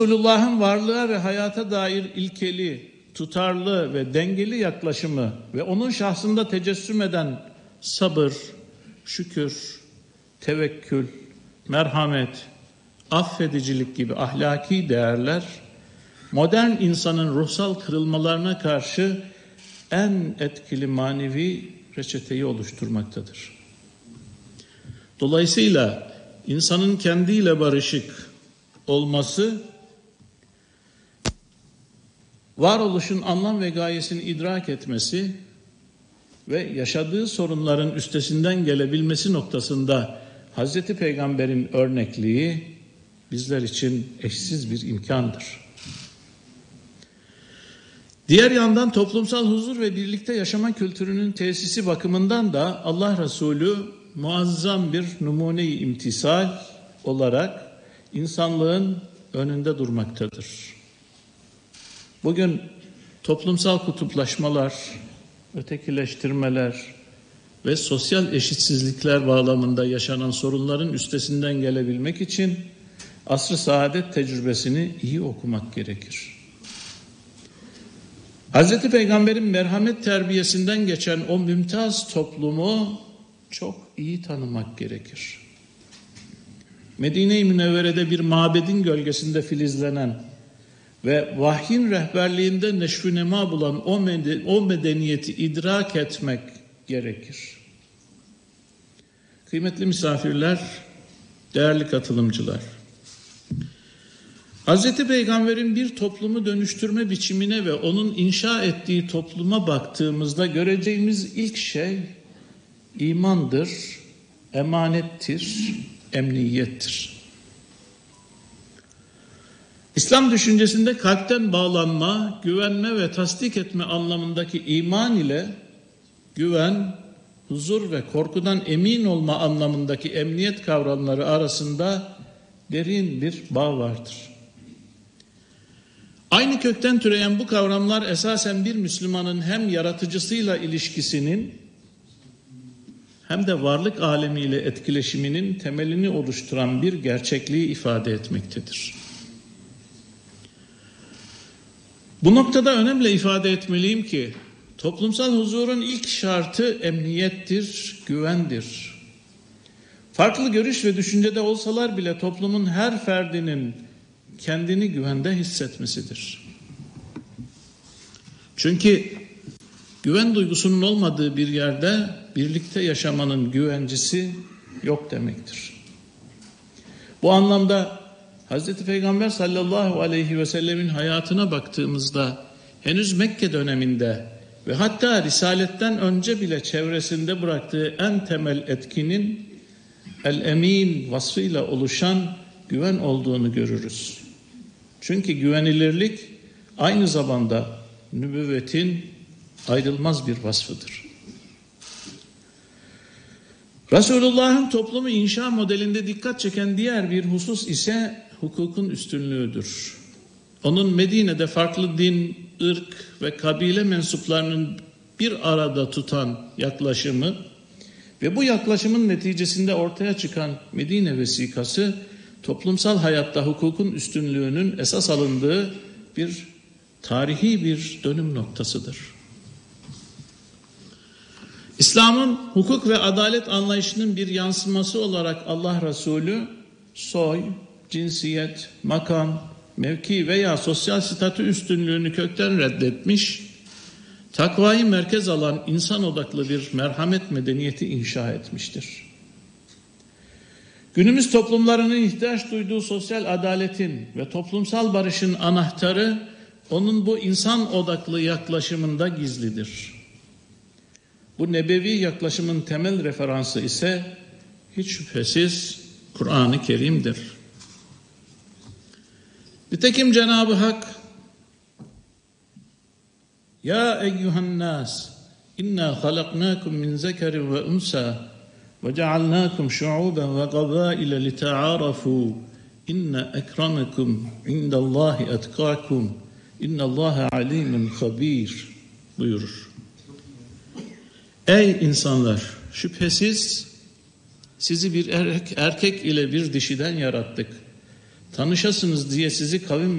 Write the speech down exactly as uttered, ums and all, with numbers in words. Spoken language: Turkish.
Resulullah'ın varlığa ve hayata dair ilkeli, tutarlı ve dengeli yaklaşımı ve onun şahsında tecessüm eden sabır, şükür, tevekkül, merhamet, affedicilik gibi ahlaki değerler, modern insanın ruhsal kırılmalarına karşı en etkili manevi reçeteyi oluşturmaktadır. Dolayısıyla insanın kendiyle barışık olması, varoluşun anlam ve gayesini idrak etmesi ve yaşadığı sorunların üstesinden gelebilmesi noktasında Hazreti Peygamber'in örnekliği bizler için eşsiz bir imkandır. Diğer yandan toplumsal huzur ve birlikte yaşama kültürünün tesisi bakımından da Allah Resulü muazzam bir numune-i imtisal olarak insanlığın önünde durmaktadır. Bugün toplumsal kutuplaşmalar, ötekileştirmeler ve sosyal eşitsizlikler bağlamında yaşanan sorunların üstesinden gelebilmek için asr-ı saadet tecrübesini iyi okumak gerekir. Hazreti Peygamber'in merhamet terbiyesinden geçen o mümtaz toplumu çok iyi tanımak gerekir. Medine-i Münevvere'de bir mabedin gölgesinde filizlenen ve vahyin rehberliğinde neşv-ü nema bulan o, meden- o medeniyeti idrak etmek gerekir. Kıymetli misafirler, değerli katılımcılar, Hazreti Peygamber'in bir toplumu dönüştürme biçimine ve onun inşa ettiği topluma baktığımızda göreceğimiz ilk şey imandır, emanettir, emniyettir. İslam düşüncesinde kalpten bağlanma, güvenme ve tasdik etme anlamındaki iman ile güven, huzur ve korkudan emin olma anlamındaki emniyet kavramları arasında derin bir bağ vardır. Aynı kökten türeyen bu kavramlar esasen bir Müslümanın hem yaratıcısıyla ilişkisinin hem de varlık alemiyle etkileşiminin temelini oluşturan bir gerçekliği ifade etmektedir. Bu noktada önemli ifade etmeliyim ki toplumsal huzurun ilk şartı emniyettir, güvendir. Farklı görüş ve düşüncede olsalar bile toplumun her ferdinin kendini güvende hissetmesidir. Çünkü güven duygusunun olmadığı bir yerde birlikte yaşamanın güvencesi yok demektir. Bu anlamda Hazreti Peygamber sallallahu aleyhi ve sellemin hayatına baktığımızda henüz Mekke döneminde ve hatta Risaletten önce bile çevresinde bıraktığı en temel etkinin el-emin vasfıyla oluşan güven olduğunu görürüz. Çünkü güvenilirlik aynı zamanda nübüvvetin ayrılmaz bir vasfıdır. Resulullah'ın toplumu inşa modelinde dikkat çeken diğer bir husus ise hukukun üstünlüğüdür. Onun Medine'de farklı din, ırk ve kabile mensuplarının bir arada tutan yaklaşımı ve bu yaklaşımın neticesinde ortaya çıkan Medine vesikası toplumsal hayatta hukukun üstünlüğünün esas alındığı bir tarihi bir dönüm noktasıdır. İslam'ın hukuk ve adalet anlayışının bir yansıması olarak Allah Resulü soy, cinsiyet, makam, mevki veya sosyal statü üstünlüğünü kökten reddetmiş, takvayı merkez alan insan odaklı bir merhamet medeniyeti inşa etmiştir. Günümüz toplumlarının ihtiyaç duyduğu sosyal adaletin ve toplumsal barışın anahtarı onun bu insan odaklı yaklaşımında gizlidir. Bu nebevi yaklaşımın temel referansı ise hiç şüphesiz Kur'an-ı Kerim'dir. Nitekim Cenab-ı Hak Ya eyyühen nas inna halaknakum min zekerin ve unsa ve cealnakum şu'uben ve gabaile lita'arafu inna ekremekum indallahi etkakum innallaha alimun habir buyurur. Ey insanlar, şüphesiz sizi bir erkek, erkek ile bir dişiden yarattık. Tanışasınız diye sizi kavim